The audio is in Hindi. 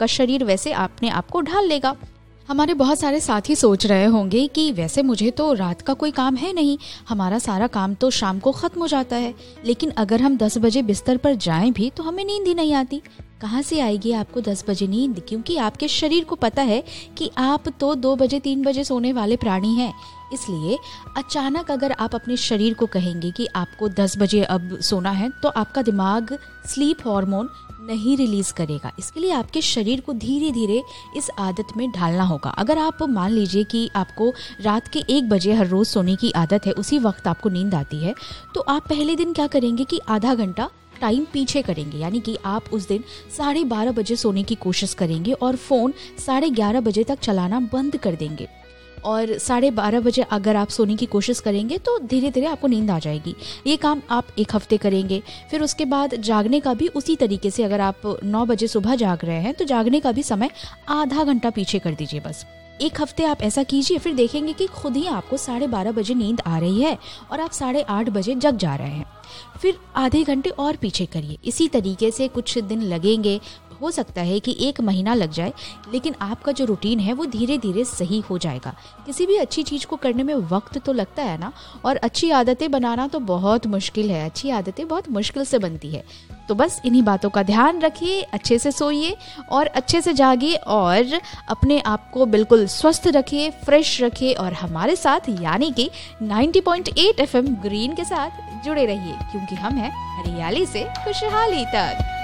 आपका शरीर वैसे अपने आप को ढाल लेगा। हमारे बहुत सारे साथी सोच रहे होंगे कि वैसे मुझे तो रात का कोई काम है नहीं, हमारा सारा काम तो शाम को ख़त्म हो जाता है, लेकिन अगर हम 10 बजे बिस्तर पर जाएं भी तो हमें नींद ही नहीं आती। कहाँ से आएगी आपको 10 बजे नींद? क्योंकि आपके शरीर को पता है कि आप तो 2 बजे 3 बजे सोने वाले प्राणी हैं। इसलिए अचानक अगर आप अपने शरीर को कहेंगे कि आपको 10 बजे अब सोना है, तो आपका दिमाग स्लीप हार्मोन नहीं रिलीज करेगा। इसके लिए आपके शरीर को धीरे धीरे इस आदत में ढालना होगा। अगर आप मान लीजिए कि आपको रात के 1 बजे हर रोज़ सोने की आदत है, उसी वक्त आपको नींद आती है, तो आप पहले दिन क्या करेंगे कि आधा घंटा टाइम पीछे करेंगे, यानी कि आप उस दिन 12:30 बजे सोने की कोशिश करेंगे और फ़ोन 11:30 बजे तक चलाना बंद कर देंगे। और 12:30 बजे अगर आप सोने की कोशिश करेंगे तो धीरे धीरे आपको नींद आ जाएगी। ये काम आप 1 हफ्ते करेंगे। फिर उसके बाद जागने का भी उसी तरीके से, अगर आप 9 बजे सुबह जाग रहे हैं तो जागने का भी समय आधा घंटा पीछे कर दीजिए बस। 1 हफ्ते आप ऐसा कीजिए, फिर देखेंगे कि खुद ही आपको 12:30 बजे नींद आ रही है और आप 8:30 बजे जग जा रहे हैं। फिर आधे घंटे और पीछे करिए। इसी तरीके से कुछ दिन लगेंगे, हो सकता है कि 1 महीना लग जाए, लेकिन आपका जो रूटीन है वो धीरे धीरे सही हो जाएगा। किसी भी अच्छी चीज़ को करने में वक्त तो लगता है ना, और अच्छी आदतें बनाना तो बहुत मुश्किल है। अच्छी आदतें बहुत मुश्किल से बनती है। तो बस इन्हीं बातों का ध्यान रखिए, अच्छे से सोइए और अच्छे से जागिए और अपने आप को बिल्कुल स्वस्थ रखिए, फ्रेश रखिए और हमारे साथ यानी कि 90.8 FM ग्रीन के साथ जुड़े रहिए, क्योंकि हम हैं हरियाली से खुशहाली तक।